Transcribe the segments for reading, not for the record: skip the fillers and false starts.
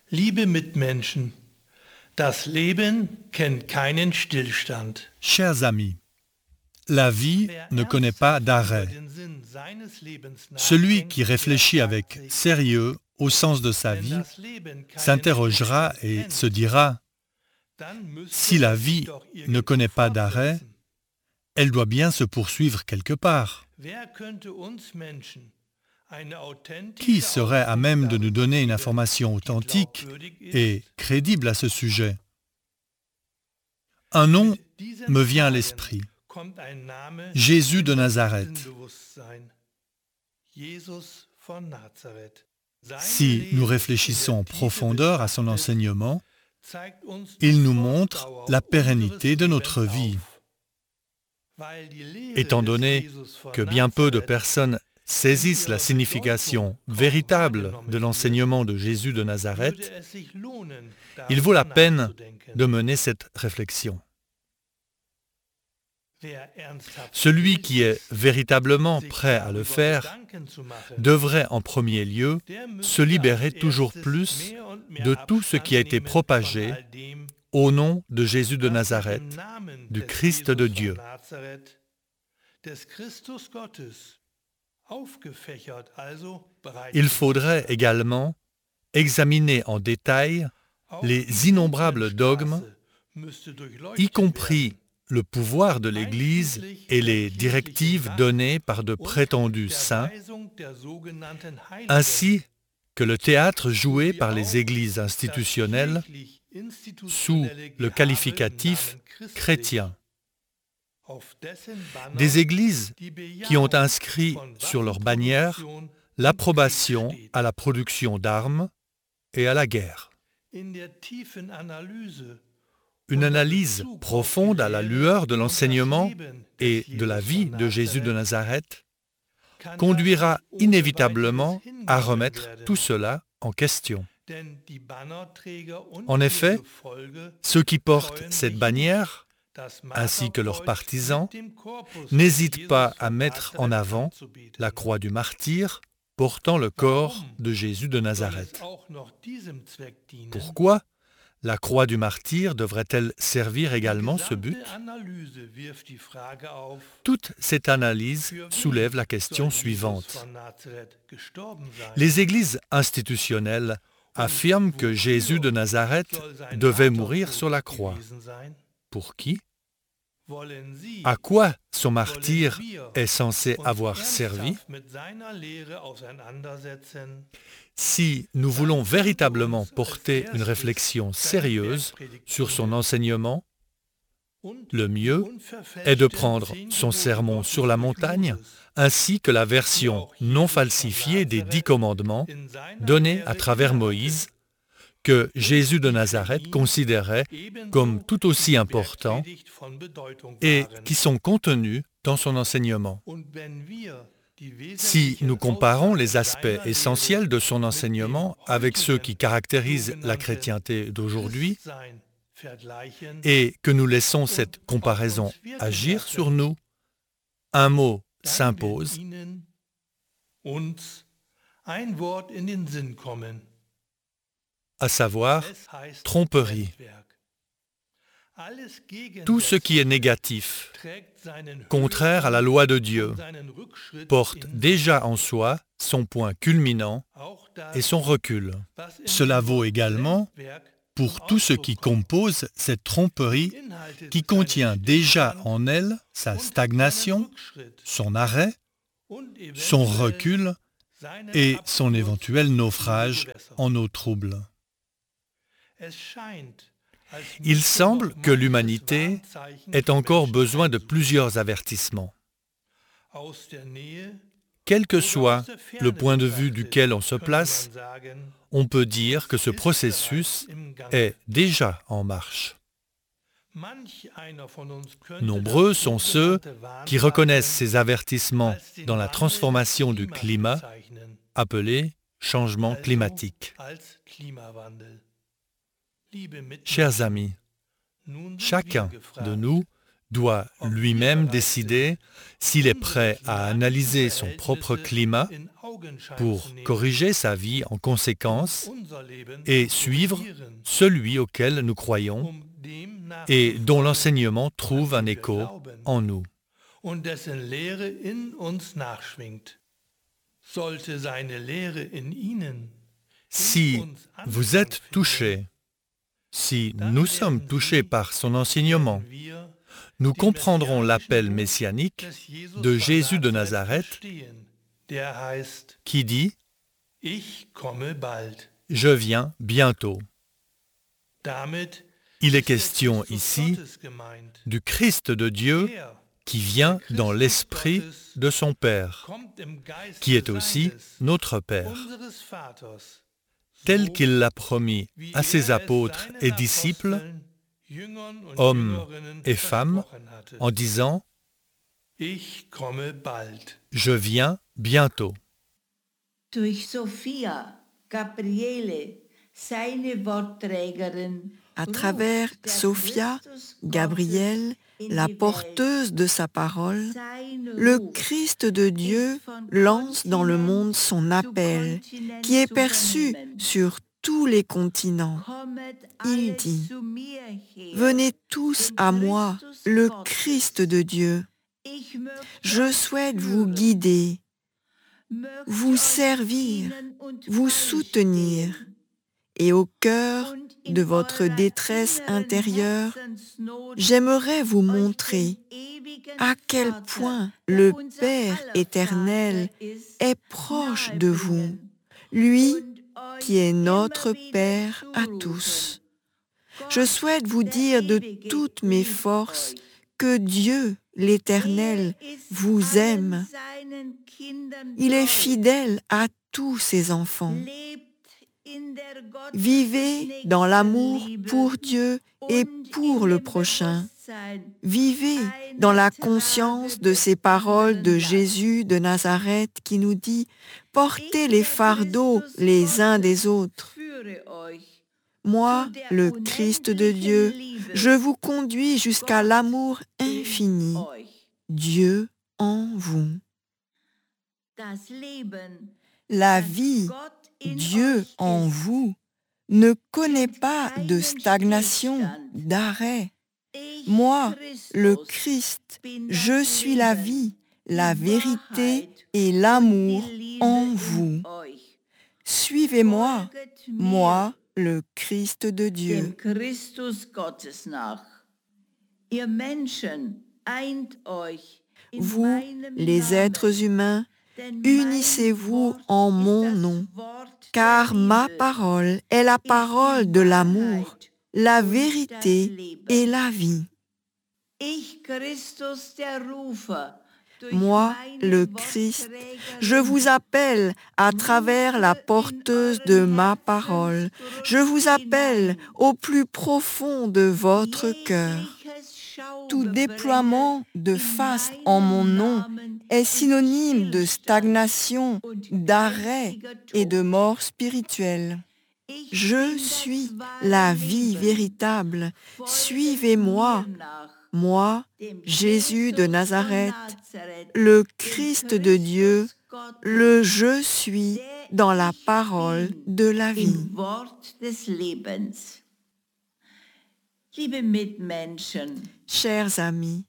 Liebe Mitmenschen, das Leben kennt keinen Stillstand. Chers amis, la vie ne connaît pas d'arrêt. Celui qui réfléchit avec sérieux au sens de sa vie s'interrogera et se dira « Si la vie ne connaît pas d'arrêt, elle doit bien se poursuivre quelque part. » Qui serait à même de nous donner une information authentique et crédible à ce sujet? Un nom me vient à l'esprit. Jésus de Nazareth. Si nous réfléchissons en profondeur à son enseignement, il nous montre la pérennité de notre vie. Étant donné que bien peu de personnes saisissent la signification véritable de l'enseignement de Jésus de Nazareth, il vaut la peine de mener cette réflexion. Celui qui est véritablement prêt à le faire devrait en premier lieu se libérer toujours plus de tout ce qui a été propagé au nom de Jésus de Nazareth, du Christ de Dieu. Il faudrait également examiner en détail les innombrables dogmes, y compris le pouvoir de l'Église et les directives données par de prétendus saints, ainsi que le théâtre joué par les églises institutionnelles sous le qualificatif chrétien. Des églises qui ont inscrit sur leur bannière l'approbation à la production d'armes et à la guerre. Une analyse profonde à la lueur de l'enseignement et de la vie de Jésus de Nazareth conduira inévitablement à remettre tout cela en question. En effet, ceux qui portent cette bannière, ainsi que leurs partisans, n'hésitent pas à mettre en avant la croix du martyr portant le corps de Jésus de Nazareth. Pourquoi la croix du martyr devrait-elle servir également ce but? Toute cette analyse soulève la question suivante. Les églises institutionnelles affirment que Jésus de Nazareth devait mourir sur la croix. Pour qui? À quoi son martyre est censé avoir servi? Si nous voulons véritablement porter une réflexion sérieuse sur son enseignement, le mieux est de prendre son sermon sur la montagne ainsi que la version non falsifiée des 10 commandements donnés à travers Moïse, que Jésus de Nazareth considérait comme tout aussi importants et qui sont contenus dans son enseignement. Si nous comparons les aspects essentiels de son enseignement avec ceux qui caractérisent la chrétienté d'aujourd'hui et que nous laissons cette comparaison agir sur nous, un mot s'impose, à savoir tromperie. Tout ce qui est négatif, contraire à la loi de Dieu, porte déjà en soi son point culminant et son recul. Cela vaut également pour tout ce qui compose cette tromperie qui contient déjà en elle sa stagnation, son arrêt, son recul et son éventuel naufrage en eau trouble. Il semble que l'humanité ait encore besoin de plusieurs avertissements. Quel que soit le point de vue duquel on se place, on peut dire que ce processus est déjà en marche. Nombreux sont ceux qui reconnaissent ces avertissements dans la transformation du climat, appelée changement climatique. Chers amis, chacun de nous doit lui-même décider s'il est prêt à analyser son propre climat pour corriger sa vie en conséquence et suivre celui auquel nous croyons et dont l'enseignement trouve un écho en nous. Und dessen Lehre in uns nachschwingt. Sollte seine Lehre in Ihnen Si vous êtes touchés, si nous sommes touchés par son enseignement, nous comprendrons l'appel messianique de Jésus de Nazareth qui dit « Je viens bientôt ». Il est question ici du Christ de Dieu qui vient dans l'esprit de son Père, qui est aussi notre Père, tel qu'il l'a promis à ses apôtres et disciples, hommes et femmes, en disant « Je viens bientôt ». Durch Sophia, Gabriele, seine Wortträgerin, à travers Sophia, Gabriel, la porteuse de sa parole, le Christ de Dieu lance dans le monde son appel, qui est perçu sur tous les continents. Il dit « Venez tous à moi, le Christ de Dieu. Je souhaite vous guider, vous servir, vous soutenir. Et au cœur de votre détresse intérieure, j'aimerais vous montrer à quel point le Père éternel est proche de vous, lui qui est notre Père à tous. Je souhaite vous dire de toutes mes forces que Dieu, l'Éternel, vous aime. Il est fidèle à tous ses enfants. Vivez dans l'amour pour Dieu et pour le prochain. Vivez dans la conscience de ces paroles de Jésus de Nazareth qui nous dit « Portez les fardeaux les uns des autres. Moi, le Christ de Dieu, je vous conduis jusqu'à l'amour infini. Dieu en vous. » La vie, Dieu en vous, ne connaît pas de stagnation, d'arrêt. Moi, le Christ, je suis la vie, la vérité et l'amour en vous. Suivez-moi, moi, le Christ de Dieu. Vous, les êtres humains, unissez-vous en mon nom, car ma parole est la parole de l'amour, la vérité et la vie. Moi, le Christ, je vous appelle à travers la porteuse de ma parole. Je vous appelle au plus profond de votre cœur. Tout déploiement de face en mon nom est synonyme de stagnation, d'arrêt et de mort spirituelle. Je suis la vie véritable. Suivez-moi, moi, Jésus de Nazareth, le Christ de Dieu, le je suis dans la parole de la vie. Chers amis,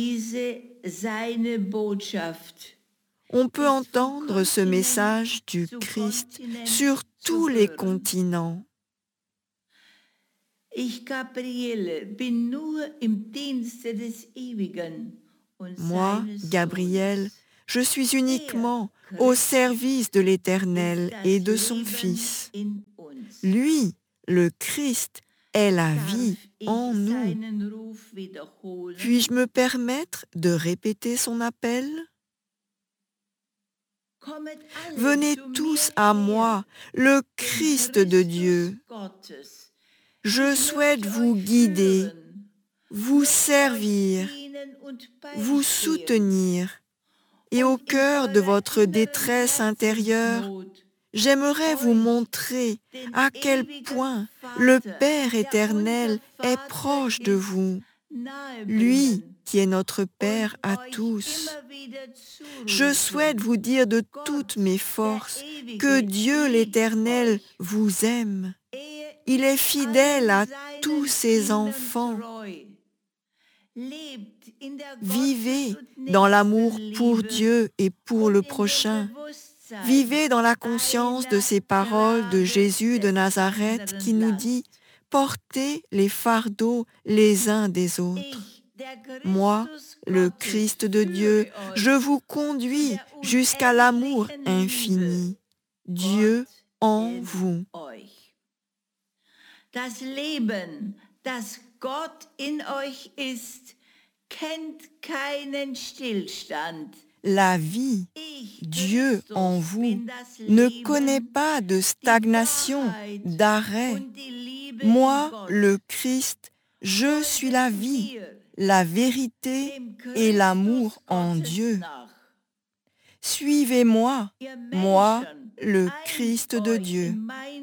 on peut entendre ce message du Christ sur tous les continents. Moi, Gabriel, je suis uniquement au service de l'Éternel et de son Fils. Lui, le Christ, est la vie en nous. Puis-je me permettre de répéter son appel? Venez tous à moi, le Christ de Dieu. Je souhaite vous guider, vous servir, vous soutenir. Et au cœur de votre détresse intérieure, j'aimerais vous montrer à quel point le Père éternel est proche de vous, lui qui est notre Père à tous. Je souhaite vous dire de toutes mes forces que Dieu l'Éternel vous aime. Il est fidèle à tous ses enfants. Vivez dans l'amour pour Dieu et pour le prochain. Vivez dans la conscience de ces paroles de Jésus de Nazareth qui nous dit « Portez les fardeaux les uns des autres ». Moi, le Christ de Dieu, je vous conduis jusqu'à l'amour infini. Dieu en vous. Das Leben, das Gott in euch ist, kennt keinen Stillstand. La vie, Dieu en vous, ne connaît pas de stagnation, d'arrêt. Moi, le Christ, je suis la vie, la vérité et l'amour en Dieu. Suivez-moi, moi, le Christ de Dieu.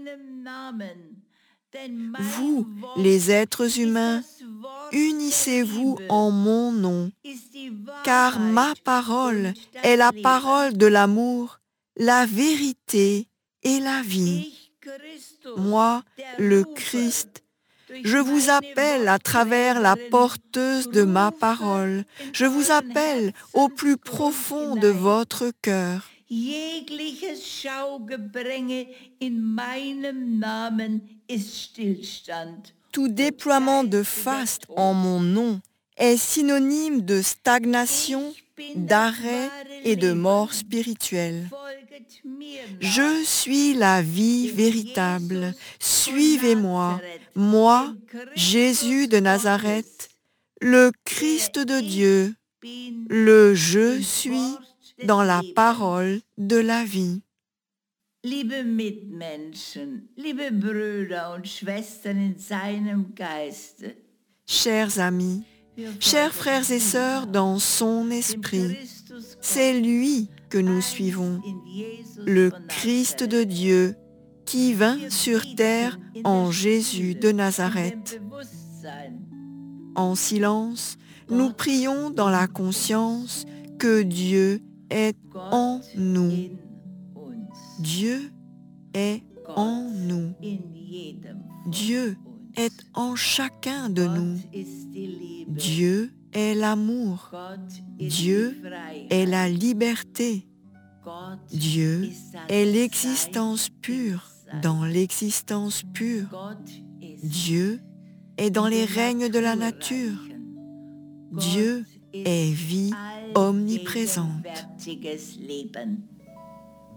Vous, les êtres humains, unissez-vous en mon nom, car ma parole est la parole de l'amour, la vérité et la vie. Moi, le Christ, je vous appelle à travers la porteuse de ma parole. Je vous appelle au plus profond de votre cœur. Jegliches Schaugebränge in meinem Namen ist Stillstand. Tout déploiement de faste en mon nom est synonyme de stagnation, d'arrêt et de mort spirituelle. Je suis la vie véritable. Suivez-moi, moi, Jésus de Nazareth, le Christ de Dieu, le je suis dans la parole de la vie. Liebe Mitmenschen, liebe Brüder und Schwestern in seinem Geiste, Chers amis, chers frères et sœurs dans son esprit, c'est lui que nous suivons, le Christ de Dieu qui vint sur terre en Jésus de Nazareth. En silence, nous prions dans la conscience que Dieu est en nous. Dieu est en nous. Dieu est en chacun de nous. Dieu est l'amour. Dieu est la liberté. Dieu est l'existence pure dans l'existence pure. Dieu est dans les règnes de la nature. Dieu est vie omniprésente. allgegenwärtiges Leben.